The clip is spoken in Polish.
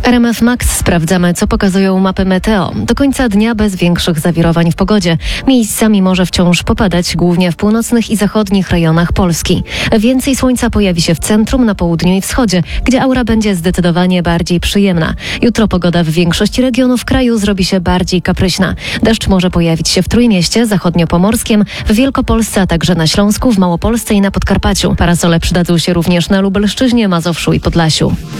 RMF Max sprawdzamy, co pokazują mapy meteo. Do końca dnia bez większych zawirowań w pogodzie. Miejscami może wciąż popadać, głównie w północnych i zachodnich rejonach Polski. Więcej słońca pojawi się w centrum, na południu i wschodzie, gdzie aura będzie zdecydowanie bardziej przyjemna. Jutro pogoda w większości regionów kraju zrobi się bardziej kapryśna. Deszcz może pojawić się w Trójmieście, zachodniopomorskim, w Wielkopolsce, a także na Śląsku, w Małopolsce i na Podkarpaciu. Parasole przydadzą się również na Lubelszczyźnie, Mazowszu i Podlasiu.